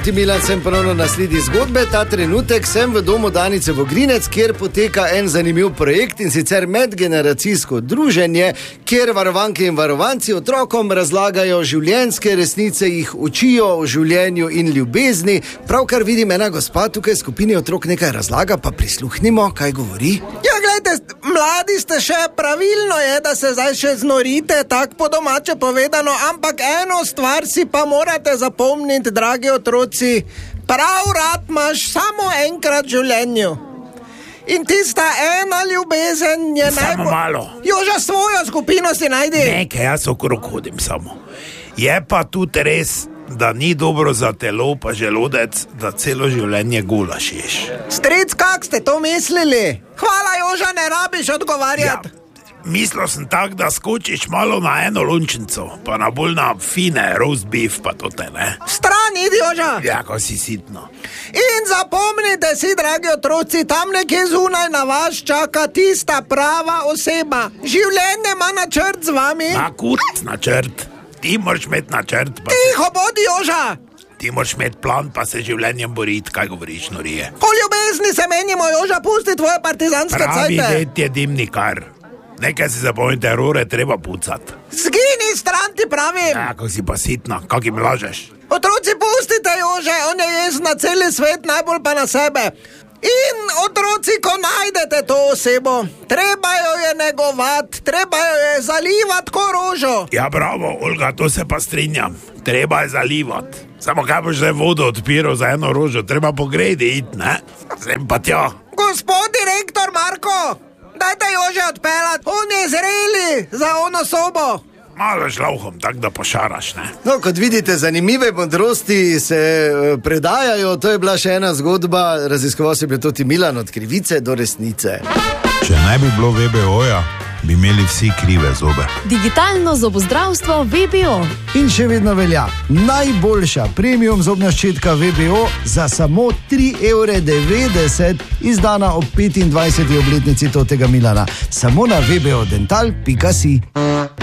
Milan, sem ponovno na sledi zgodbe. Ta trenutek sem v domu Danice Vogrinec, kjer poteka en zanimiv projekt, in sicer medgeneracijsko druženje, kjer varovanke in varovanci otrokom razlagajo življenjske resnice, jih učijo o življenju in ljubezni. Pravkar vidim, ena gospa tukaj v skupini otrok nekaj razlaga, pa prisluhnimo, kaj govori. Ja, gledajte, mladi ste še, pravilno je, da se zdaj še znorite, tako po domače povedano, ampak eno stvar si pa morate zapomniti, dragi otroci. Prav rad imaš samo enkrat v življenju. In tista ena ljubezen je Samo malo. Joža, svojo skupino si najdi. Nekaj, jaz okrog hodim samo. Je pa tudi res, da ni dobro za telo pa želodec, da celo življenje gulaš ješ. Stric, kak ste to mislili? Hvala, Joža, ne rabiš odgovarjati. Mislil sem tak, da skočiš malo na eno lončnico, pa na bolj na fine roast beef, pa to te, ne? Stran, idi, Joža. Ja, ko si sitno. In zapomnite si, dragi otroci, tam nekje zunaj na vas čaka tista prava oseba. Življenje ima načrt z vami. Na kurc načrt. Ti moraš imeti načrt. Tiho bodi, Joža. Ti moraš imeti plan, pa se življenjem boriti, kaj govoriš, norije. Po ljubezni se menimo, Joža, pusti tvoje partizanske cajte. Pravi det je dimnikar. Nekaj si zapomnite, rore treba pucati. Zgini stran, ti pravim. Ja, ko si pa sitna, kak jim lažeš. Otroci, pustite Jože, on je jezen na celi svet, najbolj pa na sebe. In otroci, ko najdete to osebo, treba jo je negovati, treba jo je zalivati ko rožo. Ja, bravo, Olga, to se pa strinjam. Treba je zalivati. Samo kaj boš zdaj vodo odpiral za eno rožo, treba po gredi iti, ne? Sem pa tja. Gospod direktor Marko, dajte Jože odpeljati, on je zreli za ono sobo. Malo žlavhom, tak da pošaraš, ne? No, kot vidite, zanimive modrosti se predajajo. To je bila še ena zgodba, raziskoval se je tudi Milan, od krivice do resnice. Če ne bi bilo VBO-ja, bi imeli vsi krive zobe. Digitalno zobozdravstvo VBO. In še vedno velja najboljša premium zobna ščetka VBO za samo 3,90 €, izdana ob 25. obletnici tega Milana. Samo na vbodental.si.